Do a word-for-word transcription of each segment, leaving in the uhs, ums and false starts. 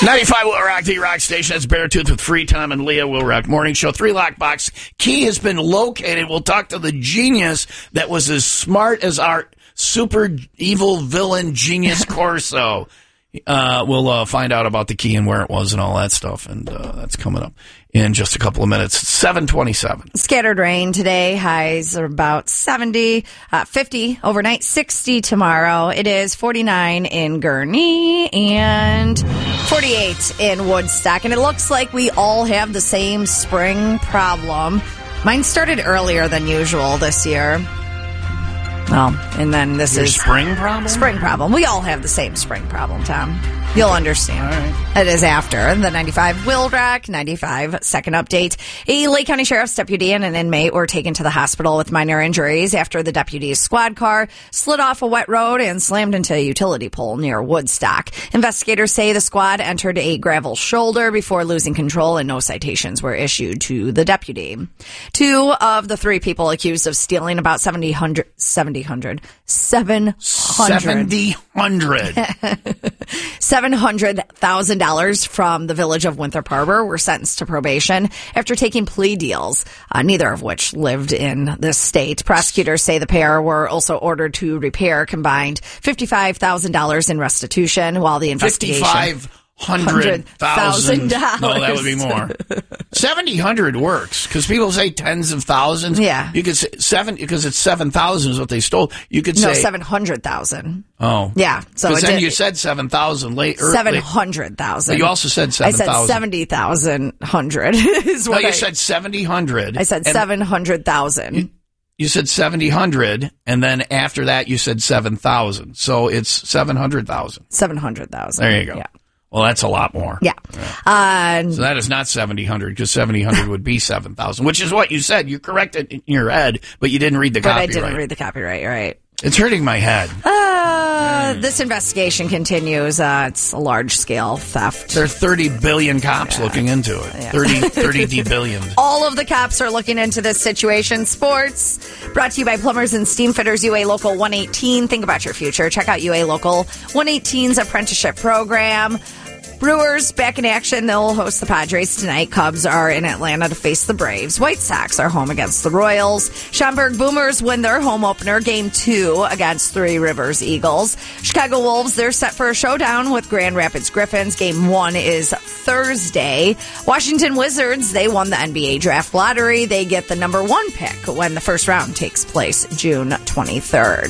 ninety-five Will Rock, the rock station. That's Beartooth with Free Tom and Leah. Will Rock Morning Show. Three lockbox key has been located. We'll talk to the genius that was as smart as our super evil villain genius Corso. Uh, we'll uh, find out about the key and where it was and all that stuff, and uh, that's coming up in just a couple of minutes. seven twenty-seven. Scattered rain today. Highs are about seventy, uh, fifty overnight, sixty tomorrow. It is forty-nine in Gurnee and forty-eight in Woodstock. And it looks like we all have the same spring problem. Mine started earlier than usual this year. Well, and then this Your is spring problem? Spring problem. We all have the same spring problem, Tom. You'll understand. All right. It is after the ninety-five Will Rock, ninety-five second update. A Lake County Sheriff's deputy and an inmate were taken to the hospital with minor injuries after the deputy's squad car slid off a wet road and slammed into a utility pole near Woodstock. Investigators say the squad entered a gravel shoulder before losing control, and no citations were issued to the deputy. Two of the three people accused of stealing about seventy hundred, seventy hundred, seven hundred. seventy hundred. seven hundred thousand dollars from the village of Winthrop Harbor were sentenced to probation after taking plea deals, uh, neither of which lived in this state. Prosecutors say the pair were also ordered to repair combined fifty-five thousand dollars in restitution, while the investigation... fifty-five hundred thousand dollars. No, that would be more. seventy hundred works because people say tens of thousands. Yeah. You could say seven because it's seven thousand is what they stole. You could no, say seven hundred thousand. Oh. Yeah. So because then did, you said seven thousand late. seven hundred thousand. You also said seven thousand. I said seventy thousand hundred. Is what no, you I, said seventy hundred. I said seven hundred thousand. You, you said seventy hundred, and then after that you said seven thousand. So it's seven hundred thousand. seven hundred thousand. There you go. Yeah. Well, that's a lot more. Yeah. yeah. Uh, so that is not seventy hundred because seventy hundred would be seven thousand, which is what you said. You corrected in your head, but you didn't read the but copyright. But I didn't read the copyright, right. It's hurting my head. Uh, this investigation continues. Uh, it's a large-scale theft. There are thirty billion cops yeah. looking into it. Yeah. thirty, thirty D billion. All of the cops are looking into this situation. Sports, brought to you by Plumbers and Steam Fitters, U A Local one eighteen. Think about your future. Check out U A Local one eighteen's apprenticeship program. Brewers back in action. They'll host the Padres tonight. Cubs are in Atlanta to face the Braves. White Sox are home against the Royals. Schaumburg Boomers win their home opener, game two, against Three Rivers Eagles. Chicago Wolves, they're set for a showdown with Grand Rapids Griffins. Game one is Thursday. Washington Wizards, they won the N B A draft lottery. They get the number one pick when the first round takes place June twenty-third.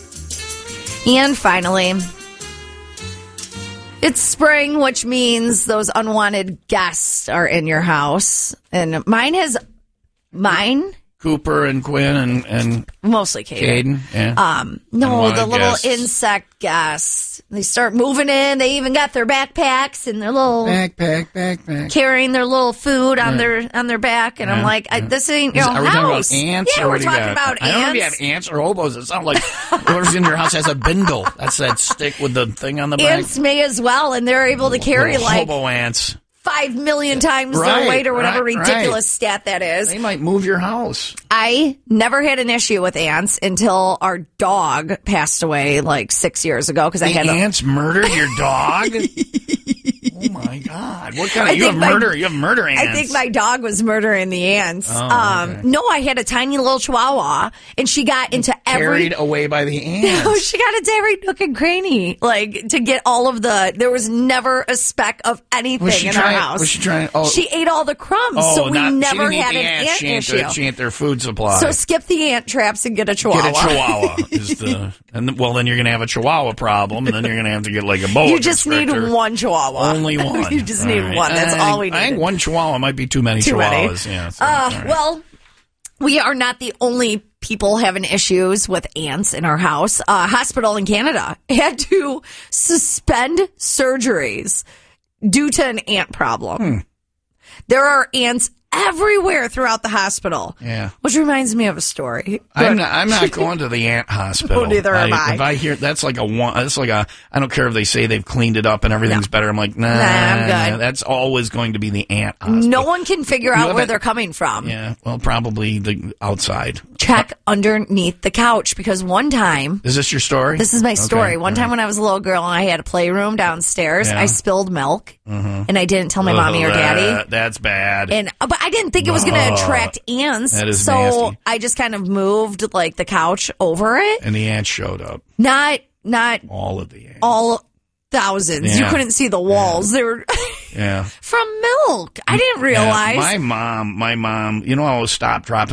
And finally, it's spring, which means those unwanted guests are in your house. And mine has, mine? Cooper and Quinn and, and mostly Caden. Caden, yeah. Um, no, unwanted the little guests. insect guests. They start moving in. They even got their backpacks and their little backpack, backpack, carrying their little food on yeah. their on their back. And yeah. I'm like, I, this ain't your Is, house. Are we talking about ants? Yeah, or we're talking got? about I ants. don't know if you have ants or hobos. It sounds like whoever's in your house has a bindle. That's that stick with the thing on the back. Ants may as well, and they're able to carry little like hobo ants. Five million times right, their weight or whatever right, ridiculous right. stat that is. They might move your house. I never had an issue with ants until our dog passed away like six years ago. Because I had ants a- murdered your dog. Oh my God! What kind of I you have my, murder? You have murder ants. I think my dog was murdering the ants. Oh, um, okay. No, I had a tiny little Chihuahua, and she got into carried every away by the ants. No, she got into every nook and cranny, like to get all of the. There was never a speck of anything in trying, our house. Was she trying? Oh, she ate all the crumbs, oh, so we not, never she didn't had eat the an ants. ant she ain't issue. Their, she ain't their food supply. So skip the ant traps and get a Chihuahua. Get a Chihuahua. is the, and well, then you're gonna have a Chihuahua problem, and then you're gonna have to get like a boa You just constrictor. need one Chihuahua. Only one. You just all need right. one. That's I, all we need. I think one Chihuahua might be too many too Chihuahuas. Many. Yeah. So, uh, right. Well, we are not the only people having issues with ants in our house. A uh, hospital in Canada had to suspend surgeries due to an ant problem. Hmm. There are ants everywhere throughout the hospital. Yeah. Which reminds me of a story. I'm not, I'm not going to the ant hospital. Oh, neither am I. If I hear that's like a one, that's like a. I don't care if they say they've cleaned it up and everything's no. better. I'm like, nah, nah, I'm good. That's always going to be the ant hospital. No one can figure You out where haven't- they're coming from. Yeah, well, probably the outside. check underneath the couch because one time. Is this your story? This is my story. Okay. One time when I was a little girl and I had a playroom downstairs, Yeah. I spilled milk Mm-hmm. and I didn't tell my Oh, mommy or daddy. that- that's bad. And but I didn't think it was going to Oh, attract ants, that is so nasty. I just kind of moved like the couch over it. And the ants showed up. Not not All of the ants. all thousands. You Yeah. couldn't see the walls. They were Yeah. from milk. I didn't realize. Yeah, my mom, my mom, you know, I always stop, drop